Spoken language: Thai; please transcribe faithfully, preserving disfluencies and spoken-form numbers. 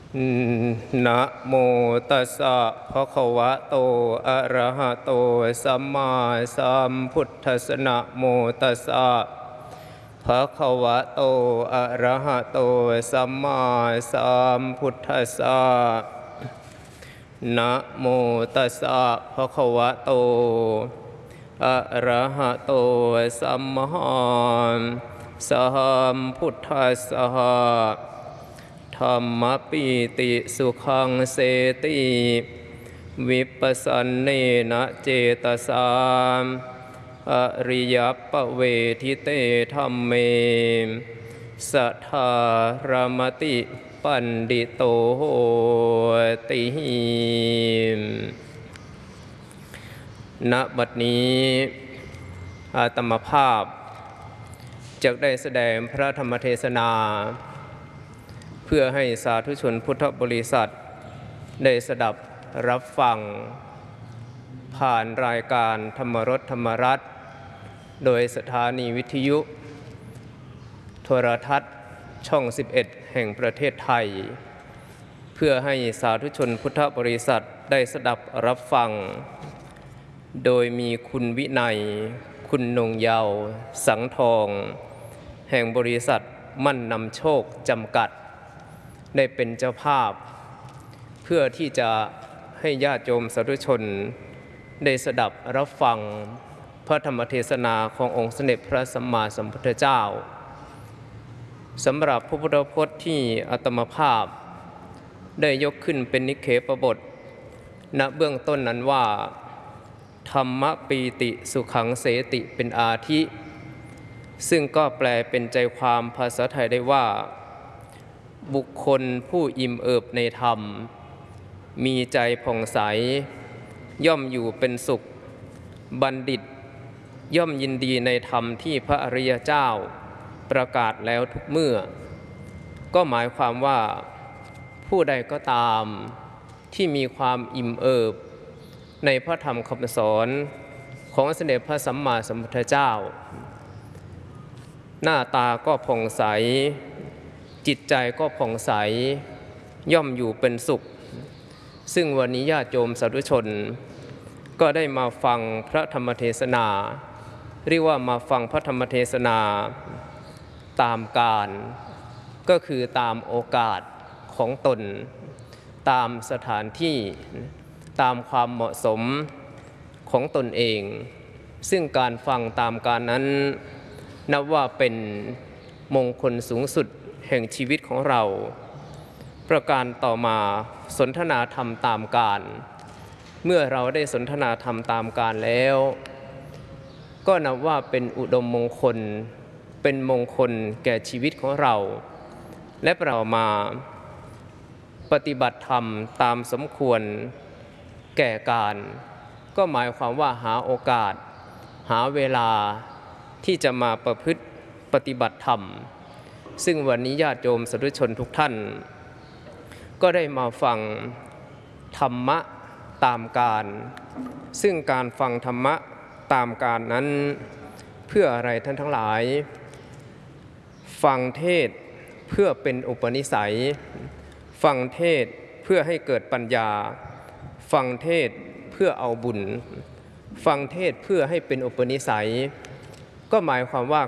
นะโมตัสสะภะคะวะโตอะระหะโตสัมมาสัมพุทธัสสะนะโมตัสสะภะคะวะโตอะระหะโตสัมมาสัมพุทธัสสะนะโมตัสสะภะคะวะโตอะระหะโตสัมมาสัมพุทธัสสะธัมมปิติสุขังเสติวิปัสสเนนะเจตสามอริยปเวทิเตธัมเมสัทธารมติปันดิโตโหติณบัดนี้อาตมภาพจะได้แสดงพระธรรมเทศนาเพื่อให้สาธุชนพุทธบริษัทได้สดับรับฟังผ่านรายการธรรมรสธรรมรัตน์โดยสถานีวิทยุโทรทัศน์ช่องสิบเอ็ดแห่งประเทศไทยเพื่อให้สาธุชนพุทธบริษัทได้สดับรับฟังโดยมีคุณวินัยคุณนงเยาว์สังทองแห่งบริษัทมั่นนำโชคจำกัดได้เป็นเจ้าภาพเพื่อที่จะให้ญาติโยมสาธุชนได้สดับรับฟังพระธรรมเทศนาขององค์สมเด็จพระสัมมาสัมพุทธเจ้าสำหรับพระพุทธพจน์ที่อาตมาภาพได้ยกขึ้นเป็นนิเคปบทณเบื้องต้นนั้นว่าธรรมปีติสุขังเสติเป็นอาทิซึ่งก็แปลเป็นใจความภาษาไทยได้ว่าบุคคลผู้อิ่มเอิบในธรรมมีใจผ่องใสย่อมอยู่เป็นสุขบัณฑิตย่อมยินดีในธรรมที่พระอริยเจ้าประกาศแล้วทุกเมื่อก็หมายความว่าผู้ใดก็ตามที่มีความอิ่มเอิบในพระธรรมคำสอนของสมเด็จพระสัมมาสัมพุทธเจ้าหน้าตาก็ผ่องใสจิตใจก็ผ่องใสย่อมอยู่เป็นสุขซึ่งวันนี้ญาติโยมสาธุชนก็ได้มาฟังพระธรรมเทศนาเรียกว่ามาฟังพระธรรมเทศนาตามกาลก็คือตามโอกาสของตนตามสถานที่ตามความเหมาะสมของตนเองซึ่งการฟังตามกาลนั้นนับว่าเป็นมงคลสูงสุดแห่งชีวิตของเราประการต่อมาสนทนาธรรมตามกาลเมื่อเราได้สนทนาธรรมตามกาลแล้วก็นับว่าเป็นอุดมมงคลเป็นมงคลแก่ชีวิตของเราและเรามาปฏิบัติธรรมตามสมควรแก่การก็หมายความว่าหาโอกาสหาเวลาที่จะมาประพฤติปฏิบัติธรรมซึ่งวันนี้ญาติโยมสาธุชนทุกท่านก็ได้มาฟังธรรมะตามกาลซึ่งการฟังธรรมะตามกาลนั้นเพื่ออะไรท่านทั้งหลายฟังเทศเพื่อเป็นอุปนิสัยฟังเทศเพื่อให้เกิดปัญญาฟังเทศเพื่อเอาบุญฟังเทศเพื่อให้เป็นอุปนิสัยก็หมายความว่า